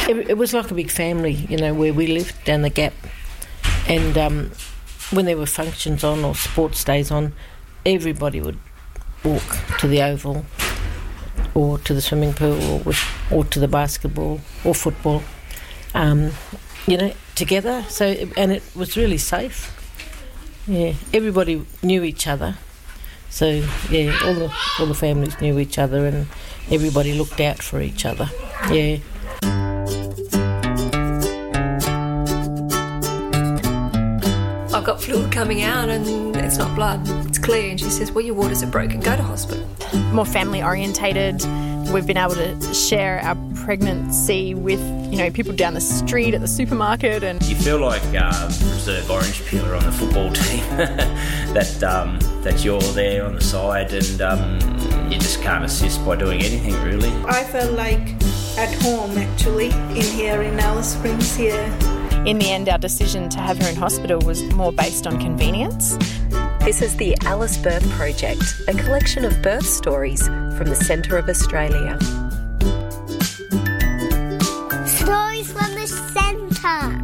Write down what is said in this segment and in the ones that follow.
It was like a big family, you know, where we lived down the gap. And when there were functions on or sports days on, everybody would walk to the oval or to the swimming pool or to the basketball or football, you know, together. So, and it was really safe. Yeah, everybody knew each other. So, yeah, all the families knew each other and everybody looked out for each other. Yeah. I've got fluid coming out and it's not blood, it's clear. And she says, well, your waters are broken, go to hospital. More family orientated. We've been able to share our pregnancy with, you know, people down the street at the supermarket. And you feel like reserve orange peeler on the football team, that you're there on the side and you just can't assist by doing anything really. I felt like at home actually in here in Alice Springs here. In the end, our decision to have her in hospital was more based on convenience. This is the Alice Birth Project, a collection of birth stories from the centre of Australia. Stories from the centre.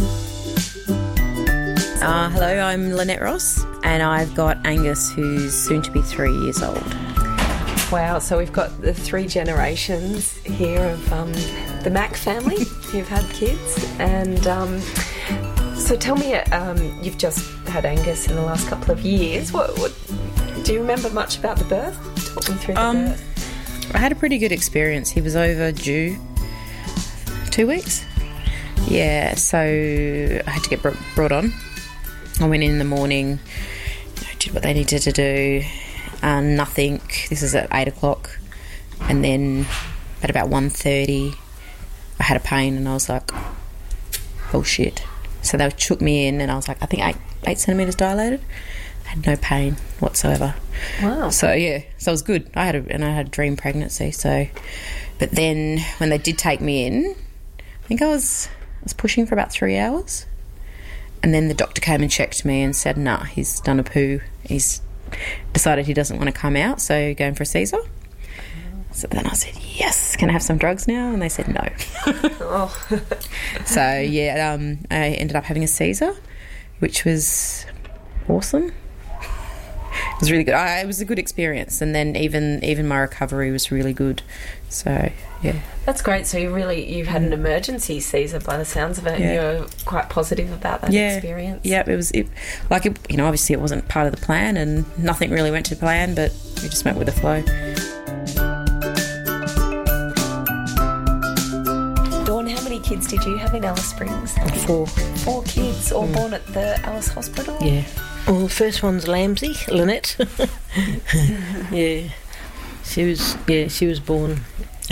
Hello, I'm Lynette Ross and I've got Angus, who's soon to be 3 years old. Wow, so we've got the 3 generations here of the Mack family who've had kids. And so tell me, you've just had Angus in the last couple of years. What do you remember much about the birth? Talk me through the birth. I had a pretty good experience. He was overdue 2 weeks. Yeah, so I had to get brought on. I went in the morning, did what they needed to do. Nothing. This is at 8 o'clock. And then at about 1:30, I had a pain and I was like, oh shit. So they took me in and I was like, I think 8 centimetres dilated. I had no pain whatsoever. Wow. So yeah, so it was good. I had a dream pregnancy. So, but then when they did take me in, I think I was pushing for about 3 hours. And then the doctor came and checked me and said, nah, he's done a poo. He's decided he doesn't want to come out, so going for a Caesar. So then I said, yes, can I have some drugs now? And they said no. Oh. So yeah, I ended up having a Caesar, which was awesome. It was really good. It was a good experience, and then even my recovery was really good. So yeah, that's great. So you've had an emergency Caesar by the sounds of it. Yeah. And you're quite positive about that experience. Yeah, obviously it wasn't part of the plan, and nothing really went to plan, but we just went with the flow. Dawn, how many kids did you have in Alice Springs? 4. 4 kids, all born at the Alice Hospital? Yeah. Well, the first one's Lambsy, Lynette. Yeah. She was born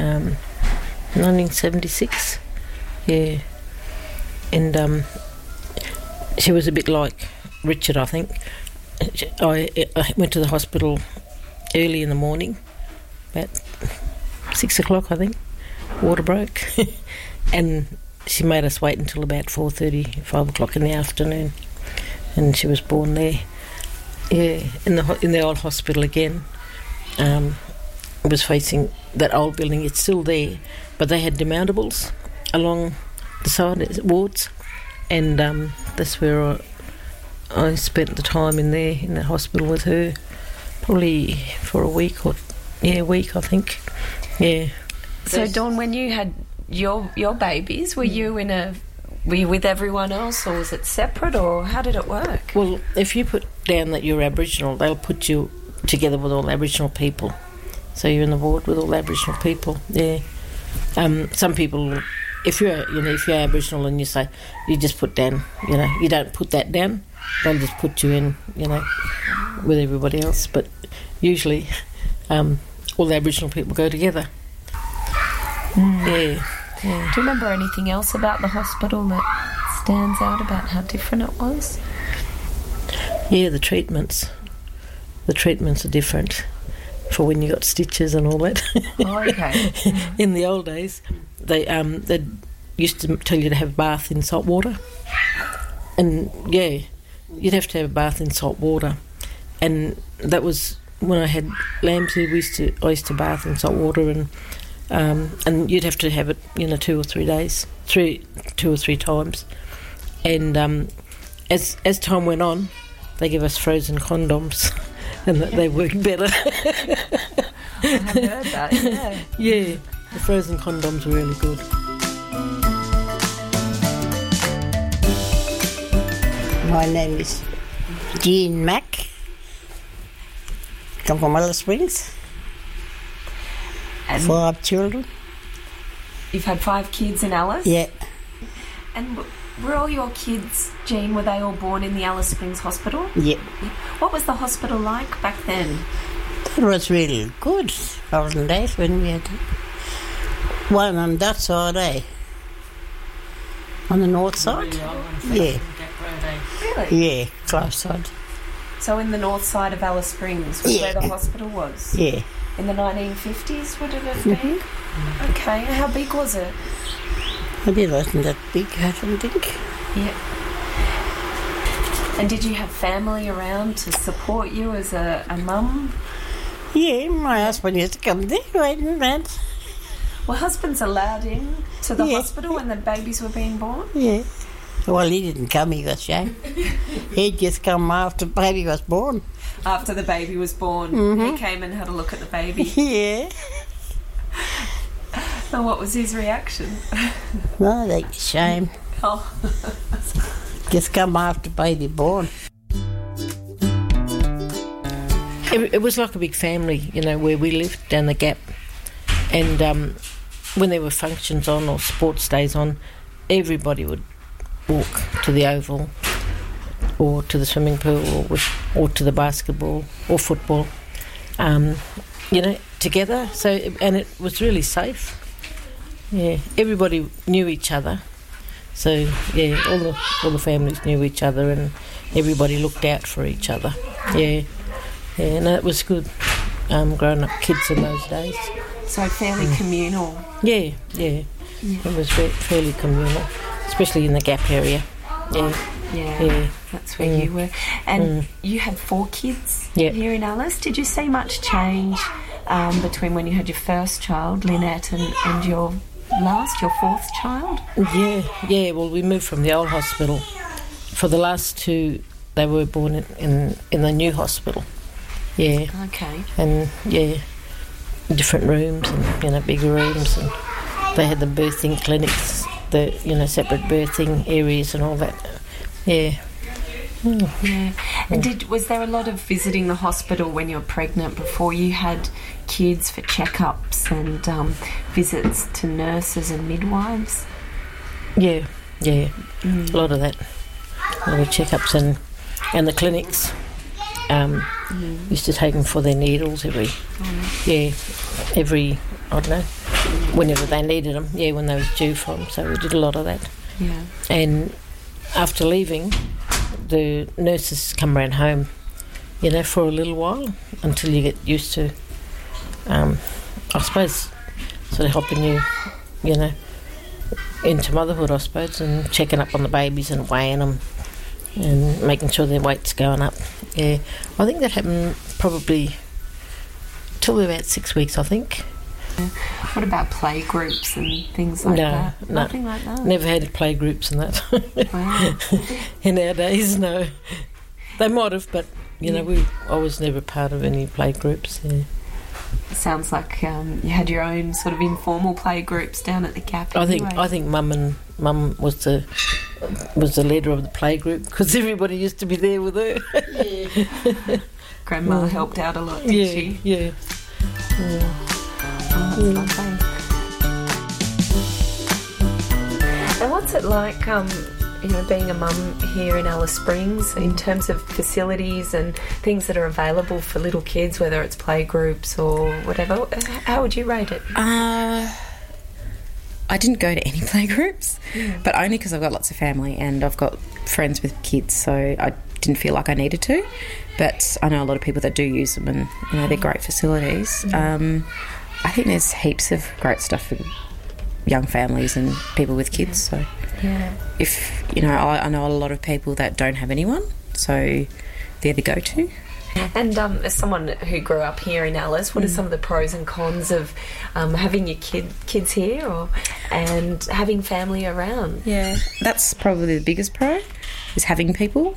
1976. Yeah. And she was a bit like Richard, I think. I went to the hospital early in the morning, about 6 o'clock, I think. Water broke. And she made us wait until about 4:30, 5 o'clock in the afternoon. And she was born there. Yeah, in the old hospital again. It was facing that old building. It's still there, but they had demountables along the side wards, and that's where I spent the time in the hospital with her, probably for a week a week I think. Yeah. So Dawn, when you had your babies, were you with everyone else, or was it separate, or how did it work? Well, if you put down that you're Aboriginal, they'll put you together with all Aboriginal people. So you're in the ward with all Aboriginal people. Yeah. Some people, if you're Aboriginal and you say you just put down, you don't put that down. They'll just put you in, with everybody else. But usually, all the Aboriginal people go together. Yeah. Do you remember anything else about the hospital that stands out about how different it was? Yeah, the treatments. The treatments are different for when you got stitches and all that. Oh, okay. In the old days, they used to tell you to have a bath in salt water. And, yeah, you'd have to have a bath in salt water. And that was when I had Lambsy, I used to bath in salt water, and and you'd have to have it, 2 or 3 days, 2 or 3 times. And as time went on, they give us frozen condoms, and they worked better. I have heard that, yeah. Yeah, the frozen condoms were really good. My name is Jean Mack. Come from Alice Springs. And 5 children. you've had 5 kids in Alice? Yeah. And were all your kids, Jean, were they all born in the Alice Springs Hospital? Yeah. What was the hospital like back then? It was really good. Olden days when we had one on that side, on the north side. Yeah. Really? Yeah, close side. So in the north side of Alice Springs was where the hospital was? Yeah. In the 1950s, would it have been? Okay, how big was it? Maybe it wasn't that big, I don't think. Yeah. And did you have family around to support you as a mum? Yeah, my husband used to come there, waiting around. Were husbands allowed in to the Yeah. hospital when the babies were being born? Yeah. Well, he didn't come, he was shy. He'd just come after the baby was born. After the baby was born, he came and had a look at the baby. Yeah. And what was his reaction? No, they shame. Oh. Just come after baby born. It was like a big family, where we lived down the Gap. And when there were functions on or sports days on, everybody would walk to the Oval or to the swimming pool or to the basketball or football, together. And it was really safe. Yeah, everybody knew each other. So yeah, all the families knew each other, and everybody looked out for each other. Yeah, no, it was good. Growing up kids in those days. So fairly communal. Yeah. It was fairly communal, especially in the Gap area. Yeah. That's where you were. And you had 4 kids here in Alice. Did you see much change between when you had your first child, Lynette, and your 4th child? Yeah. Well, we moved from the old hospital. For the last 2, they were born in the new hospital. Yeah. Okay. And different rooms and bigger rooms, and they had the birthing clinics, the separate birthing areas and all that. Yeah. Yeah. And was there a lot of visiting the hospital when you were pregnant before you had kids for checkups and visits to nurses and midwives? Yeah. A lot of that. A lot of checkups and the clinics. Used to take them for their needles every, I don't know, whenever they needed them, when they was due for them. So we did a lot of that. Yeah. And after leaving, the nurses come around home, for a little while until you get used to, I suppose, sort of helping you, into motherhood, I suppose, and checking up on the babies and weighing them and making sure their weight's going up. Yeah, I think that happened probably till about 6 weeks, I think. What about play groups and things like that? No, nothing like that. Never had play groups and that. Wow. In our days, no. They might have, but I was never part of any play groups. Yeah. Sounds like you had your own sort of informal play groups down at the Gap. Anyway. I think Mum was the leader of the play group because everybody used to be there with her. Yeah. Grandma helped out a lot, did she? Yeah. Oh, that's lovely. And what's it like, being a mum here in Alice Springs in terms of facilities and things that are available for little kids, whether it's play groups or whatever? How would you rate it? I didn't go to any play groups, but only because I've got lots of family and I've got friends with kids, so I didn't feel like I needed to. But I know a lot of people that do use them, and they're great facilities. I think there's heaps of great stuff for young families and people with kids. So if I know a lot of people that don't have anyone, so they're the go-to. And as someone who grew up here in Alice, what are some of the pros and cons of having your kids here and having family around? Yeah, that's probably the biggest pro, is having people.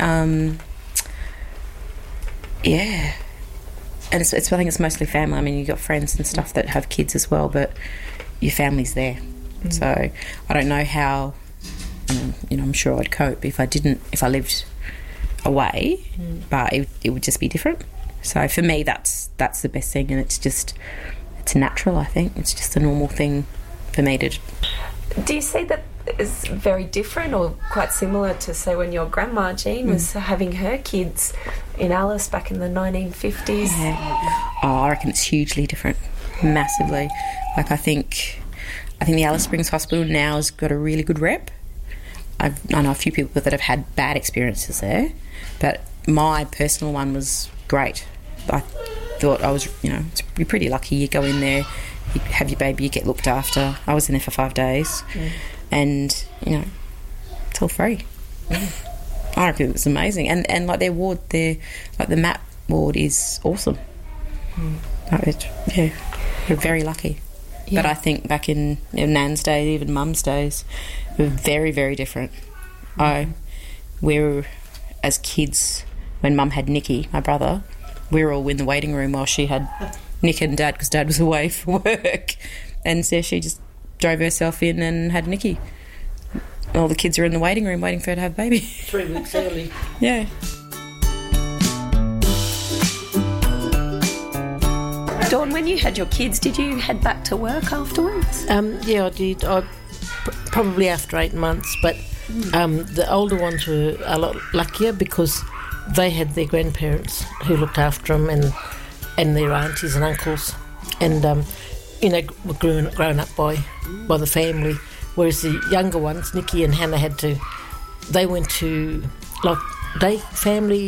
Yeah. And I think it's mostly family. I mean, you've got friends and stuff that have kids as well, but your family's there. So I don't know how, I'm sure I'd cope if I lived away, but it would just be different. So for me, that's the best thing, and it's natural, I think. It's just a normal thing for me to... Do you see that is very different or quite similar to, say, when your grandma, Jean, was having her kids in Alice back in the 1950s? Yeah. Oh, I reckon it's hugely different, massively. Like, I think the Alice Springs Hospital now has got a really good rep. I know a few people that have had bad experiences there, but my personal one was great. I thought I was, you're pretty lucky. You go in there, you have your baby, you get looked after. I was in there for 5 days, and, it's all free. I reckon it was amazing. And like their ward, the MAP ward is awesome. We're very lucky. Yeah. But I think back in Nan's days, even Mum's days, we were very, very different. We were, as kids, when Mum had Nicky, my brother, we were all in the waiting room while she had Nick and Dad, because Dad was away for work. And so she just drove herself in and had Nicky. All the kids are in the waiting room waiting for her to have a baby. 3 weeks early. Yeah. Dawn, when you had your kids, did you head back to work afterwards? Yeah, I did. Probably after 8 months, but the older ones were a lot luckier because they had their grandparents who looked after them and their aunties and uncles, and were grown up by the family. Whereas the younger ones, Nikki and Hannah, they went to family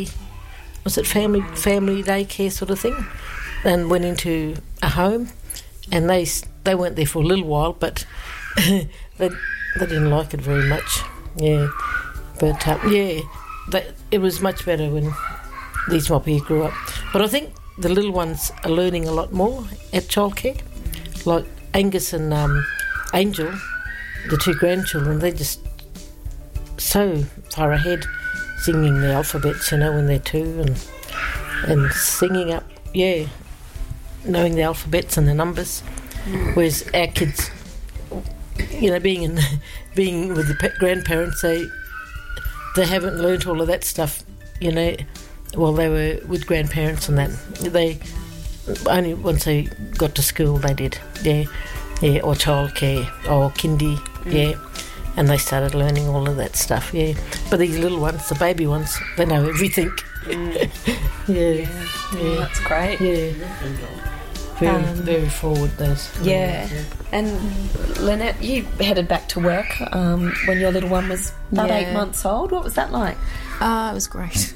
daycare sort of thing, and went into a home, and they weren't there for a little while, but they didn't like it very much. Yeah, but it was much better when these Moppy grew up. But I think the little ones are learning a lot more at childcare, like Angus and Angel, the 2 grandchildren. They're just so far ahead, singing the alphabets, when they're 2, and singing up, knowing the alphabets and the numbers. Whereas our kids, being with the grandparents, they haven't learnt all of that stuff, while they were with grandparents and that. They only once they got to school they did, or childcare or kindy, and they started learning all of that stuff, But these little ones, the baby ones, they know everything. That's great. Very, very forward, those. And Lynette, you headed back to work when your little one was about 8 months old. What was that like? It was great.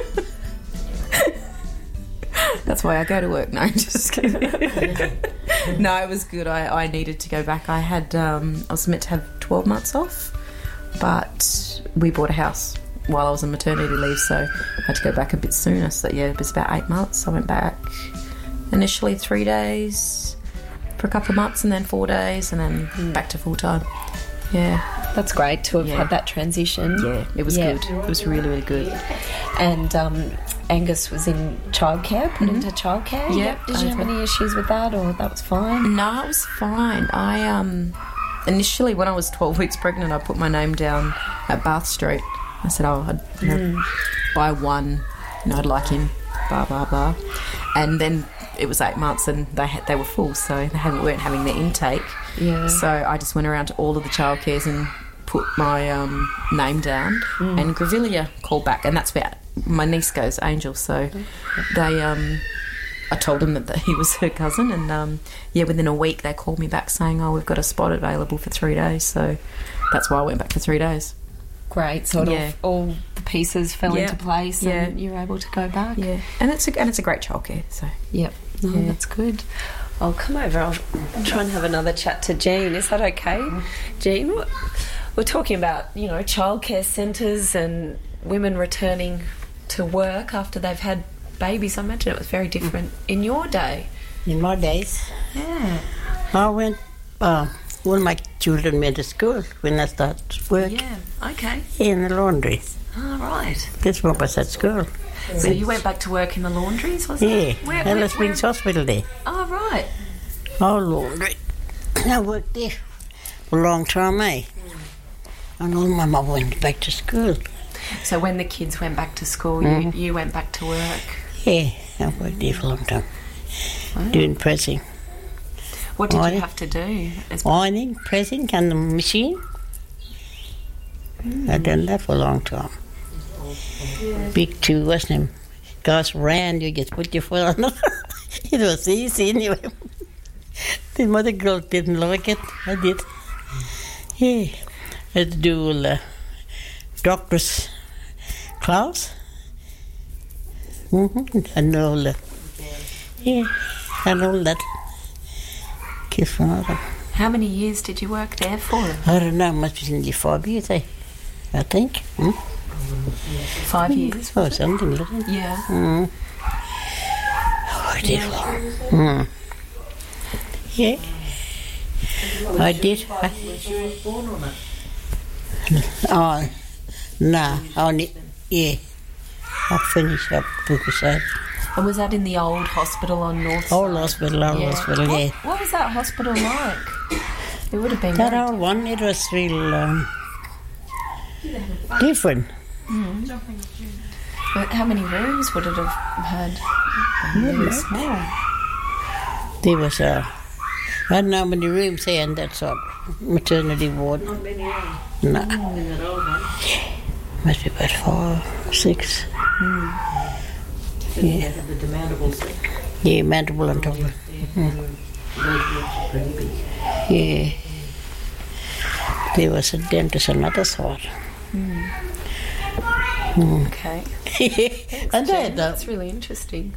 That's why I go to work. No, just kidding. No, it was good. I needed to go back. I was meant to have 12 months off, but we bought a house while I was on maternity leave, so I had to go back a bit sooner. So it was about 8 months. I went back initially 3 days for a couple of months, and then 4 days, and then back to full time. Yeah, that's great to have had that transition. Yeah, it was good. It was really, really good. And Angus was in childcare, put into childcare. Yeah. Did you have any issues with that, or that was fine? No, it was fine. I initially, when I was 12 weeks pregnant, I put my name down at Bath Street. I said, I'd buy one, I'd like him, blah blah blah. And then it was 8 months, and they were full, so they weren't having their intake. Yeah. So I just went around to all of the childcares and put my name down, and Grevillea called back, and that's where my niece goes, Angel. So they, I told them that he was her cousin, and within a week they called me back saying, we've got a spot available for 3 days. So that's why I went back for 3 days. Great, sort of all the pieces fell into place, and you were able to go back. Yeah, and it's a great childcare. So that's good. I'll come over. I'll try and have another chat to Jean. Is that okay, Jean? We're talking about childcare centres and women returning to work after they've had babies? I imagine it was very different in your day. In my days, Yeah. I went, when my children went to school, when I started work Yeah. Okay. in the laundry. All right. This one was at school. So you went back to work in the laundries, was Yeah, it? Alice Springs Hospital there. Oh, right. Oh, laundry. I worked there for a long time, eh? And all my mum went back to school. So when the kids went back to school, you went back to work. Yeah, I worked there for a long time. Doing pressing. What did Ironing. you have to do? Ironing, pressing, and the machine. I've done that for a long time. Big too, wasn't it? Guys ran, you just put your foot on it. It was easy anyway. The mother girl didn't like it. I did. Yeah. I had to do all the doctor's class. And all the, and all that. Kiss for another. How many years did you work there for? I don't know, must be nearly 5 years, I think. 5 years? Oh, something like that. Yeah. Oh, I did long. Yeah. I did. Oh, no, only, yeah. I finished up because I... And was that in the old hospital on North Old hospital, yeah. What was that hospital like? It would have been That great. old one, it was real different. But how many rooms would it have had? Really small. There was I don't know how many rooms there in that sort of maternity ward. Not many rooms. No. Must be about 5, 6. Yeah. Yeah, mandible on top of it. Yeah. There was a dentist on the other side. Okay. And they had the That's really interesting.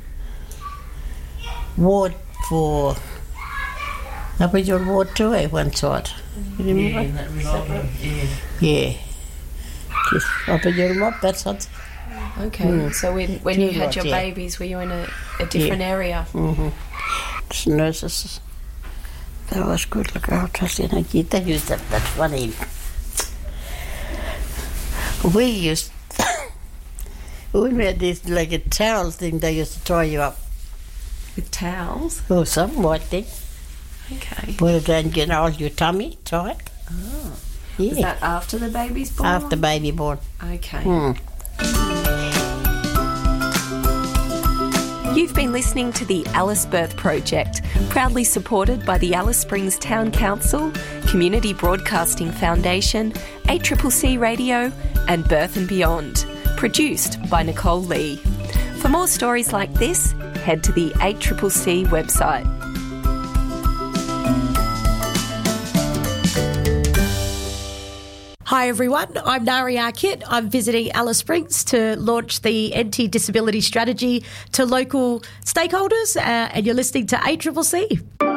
ward for Aboriginal ward too, one side. You remember? Yeah. Just Aboriginal mob, that side. Okay. So when you had your yeah. babies, were you in a different area? The nurses, that was good. Look out, they used that funny. We used, when we had this like a towel thing, they used to tie you up. With towels? Oh, some white thing. Okay. Put it down, get all your tummy tight. Oh. Yeah. Was that after the baby's born? After baby born. Okay. You've been listening to the Alice Birth Project, proudly supported by the Alice Springs Town Council, Community Broadcasting Foundation, ACCC Radio, and Birth and Beyond. Produced by Nicole Lee. For more stories like this, head to the ACCC website. Hi everyone, I'm Nari Arkit. I'm visiting Alice Springs to launch the anti-disability strategy to local stakeholders and you're listening to ACCC.